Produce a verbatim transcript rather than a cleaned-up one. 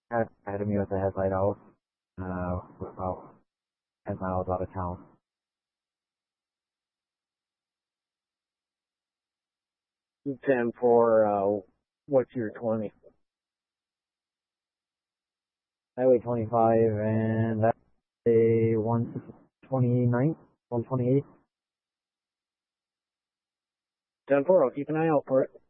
ahead of me with the headlight out. Uh, we're about ten miles out of town. ten for, uh, what's your twenty? Highway twenty-five, and that's a one twenty-nine, one twenty-eight. ten four, I'll keep an eye out for it.